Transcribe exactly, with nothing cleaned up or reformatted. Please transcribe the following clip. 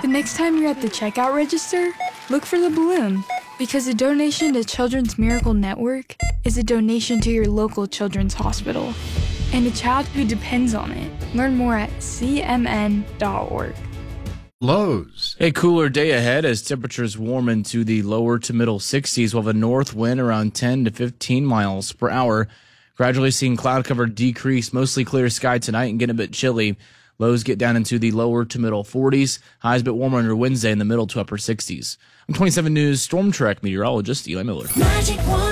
The next time you're at the checkout register, look for the balloon, because a donation to Children's Miracle Network is a donation to your local children's hospital and a child who depends on it. Learn more at c m n dot org. Lowe's. A cooler day ahead as temperatures warm into the lower to middle sixties. We'll have a north wind around ten to fifteen miles per hour. Gradually seeing cloud cover decrease, mostly clear sky tonight and getting a bit chilly. Lows get down into the lower to middle forties. Highs a bit warmer under Wednesday in the middle to upper sixties. I'm twenty-seven News Storm Track meteorologist Eli Miller. Magic one.